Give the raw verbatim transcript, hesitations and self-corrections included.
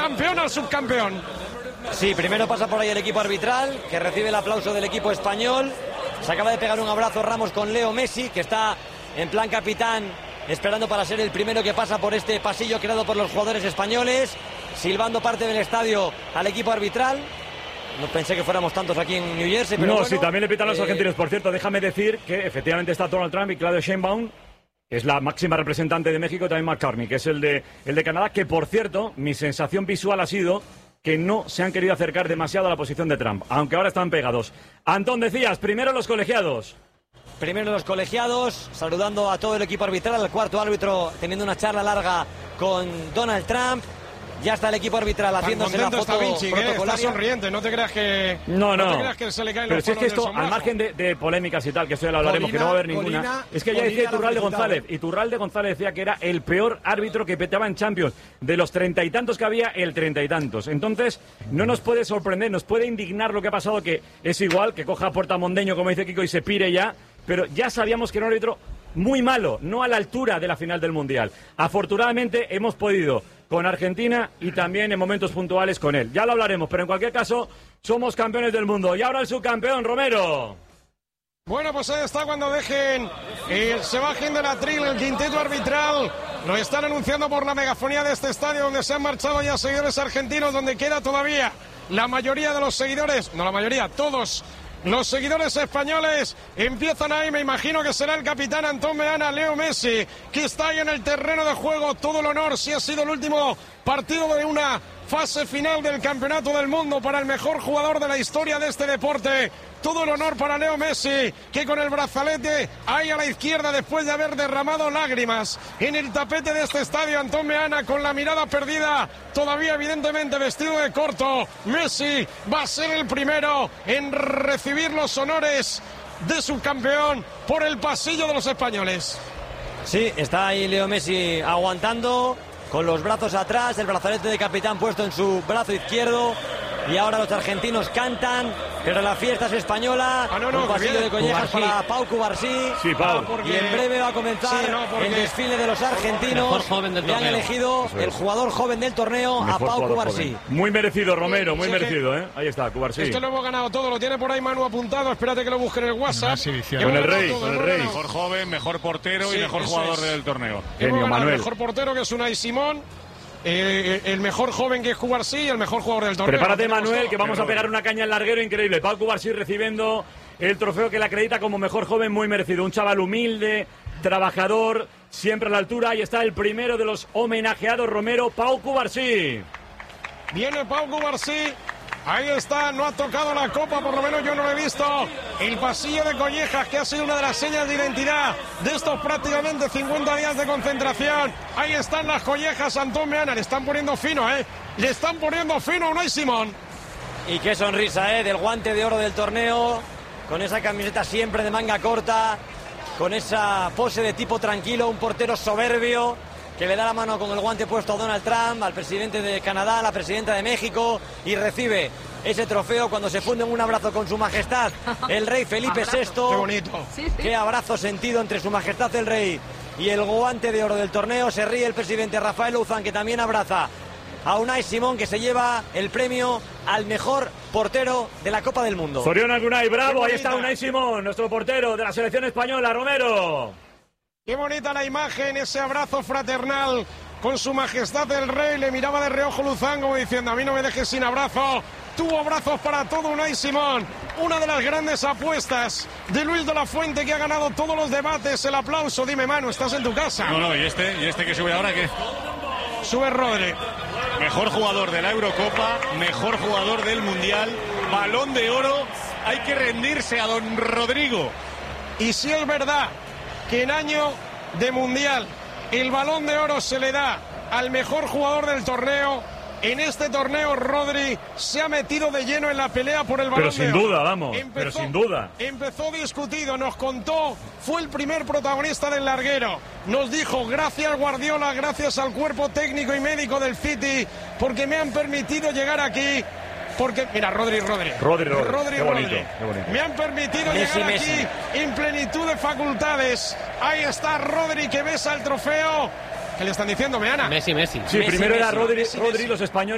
campeón al subcampeón. Sí, primero pasa por ahí el equipo arbitral, que recibe el aplauso del equipo español. Se acaba de pegar un abrazo Ramos con Leo Messi, que está en plan capitán, esperando para ser el primero que pasa por este pasillo creado por los jugadores españoles, silbando parte del estadio al equipo arbitral. No pensé que fuéramos tantos aquí en New Jersey, pero no, bueno, sí, también le pitan los eh... argentinos. Por cierto, déjame decir que efectivamente está Donald Trump y Claudia Sheinbaum, que es la máxima representante de México, también McCartney, que es el de, el de Canadá, que por cierto, mi sensación visual ha sido que no se han querido acercar demasiado a la posición de Trump, aunque ahora están pegados. Antón, decías, primero los colegiados. Primero los colegiados, saludando a todo el equipo arbitral, al cuarto árbitro teniendo una charla larga con Donald Trump. Ya está el equipo arbitral haciéndose la foto Vinci, protocolaria. Está sonriente, no te creas que no, no. no te creas que se le caen Pero los si es que esto, del al margen de, de polémicas y tal, que esto ya lo hablaremos, Colina, que no va a haber ninguna. Colina, es que ya Colina decía Iturralde lo González. Iturralde González decía que era el peor árbitro que petaba en Champions. De los treinta y tantos que había, el treinta y tantos. Entonces, no nos puede sorprender, nos puede indignar lo que ha pasado, que es igual, que coja a Puerta Mondeño, como dice Kiko, y se pire ya. Pero ya sabíamos que era un árbitro muy malo, no a la altura de la final del Mundial. Afortunadamente hemos podido con Argentina y también en momentos puntuales con él. Ya lo hablaremos, pero en cualquier caso somos campeones del mundo. Y ahora el subcampeón, Romero. Bueno, pues ahí está cuando dejen, eh, se bajen de la tril el quinteto arbitral. Lo están anunciando por la megafonía de este estadio donde se han marchado ya seguidores argentinos, donde queda todavía la mayoría de los seguidores, no la mayoría, todos los seguidores españoles. Empiezan ahí, me imagino que será el capitán Antón Meana, Leo Messi, que está ahí en el terreno de juego. Todo el honor, si ha sido el último partido de una fase final del Campeonato del Mundo para el mejor jugador de la historia de este deporte. Todo el honor para Leo Messi, que con el brazalete ahí a la izquierda, después de haber derramado lágrimas en el tapete de este estadio, Antón Meana con la mirada perdida, todavía evidentemente vestido de corto. Messi va a ser el primero en recibir los honores de subcampeón por el pasillo de los españoles. Sí, está ahí Leo Messi aguantando, con los brazos atrás, el brazalete de capitán puesto en su brazo izquierdo. Y ahora los argentinos cantan, pero la fiesta es española. Ah, no, no, un pasillo de collejas Cubarsí. para Pau Cubarsí. Sí, Pau. Ah, porque... Y en breve va a comenzar sí, no, porque... el desfile de los argentinos. Mejor joven del Le han torneo. elegido Eso es. el jugador joven del torneo, Mejor a Pau jugador Cubarsí. joven. Muy merecido, Romero, muy Sí, merecido, ¿eh? Ahí está, Cubarsí. Esto lo hemos ganado todo, lo tiene por ahí Manu apuntado. Espérate que lo busque en el WhatsApp. Una exhibición. Hemos Con el ganado Rey, todo, con el hemos Rey. ganado. Mejor joven, mejor portero Sí, y mejor eso jugador es. del torneo. Hemos Genio, ganado Manuel. el mejor portero, que es Unai Simón. Eh, el mejor joven, que es Cubarsí, y el mejor jugador del torneo. Prepárate, Lo tenemos Manuel, todo. que vamos a pegar una caña al larguero increíble. Pau Cubarsí recibiendo el trofeo que le acredita como mejor joven, muy merecido. Un chaval humilde, trabajador, siempre a la altura. Ahí está el primero de los homenajeados, Romero, Pau Cubarsí. Viene Pau Cubarsí. Ahí está, no ha tocado la copa, por lo menos yo no lo he visto. El pasillo de collejas, que ha sido una de las señas de identidad de estos prácticamente cincuenta días de concentración. Ahí están las collejas, Antón Meana. Le están poniendo fino, ¿eh? Le están poniendo fino a Unai Simón. Y qué sonrisa, ¿eh? Del guante de oro del torneo, con esa camiseta siempre de manga corta, con esa pose de tipo tranquilo, un portero soberbio que le da la mano con el guante puesto a Donald Trump, al presidente de Canadá, a la presidenta de México, y recibe ese trofeo cuando se funde en un abrazo con su majestad el rey Felipe sexto. Qué bonito. Sí, sí. Qué abrazo sentido entre su majestad el rey y el guante de oro del torneo. Se ríe el presidente Rafael Louzán, que también abraza a Unai Simón, que se lleva el premio al mejor portero de la Copa del Mundo. Zorionak Unai, bravo, Qué ahí está bonita. Unai Simón, nuestro portero de la selección española, Romero. Qué bonita la imagen, ese abrazo fraternal con su majestad el rey. Le miraba de reojo Luzán como diciendo: a mí no me dejes sin abrazo. Tuvo abrazos para todo Unai Simón. Una de las grandes apuestas de Luis de la Fuente, que ha ganado todos los debates. El aplauso, dime, Manu, estás en tu casa. No, no, y este, y este que sube ahora, que Sube Rodri. mejor jugador de la Eurocopa, mejor jugador del Mundial, Balón de Oro. Hay que rendirse a don Rodrigo. Y si es verdad que en año de Mundial el Balón de Oro se le da al mejor jugador del torneo, en este torneo Rodri se ha metido de lleno en la pelea por el Balón Pero sin de Oro. duda, vamos, pero sin duda. Empezó discutido, nos contó, fue el primer protagonista del larguero. Nos dijo: gracias Guardiola, gracias al cuerpo técnico y médico del City, porque me han permitido llegar aquí. Porque, mira, Rodri, Rodri. Rodri, Rodri. Rodri, Qué bonito, Rodri. qué bonito. Me han permitido Messi, llegar Messi. aquí en plenitud de facultades. Ahí está Rodri, que besa el trofeo. ¿Qué le están diciendo, Meana? Messi, Messi. Sí, Messi, primero era Messi, Rodri, Messi, Rodri, Messi. los españoles.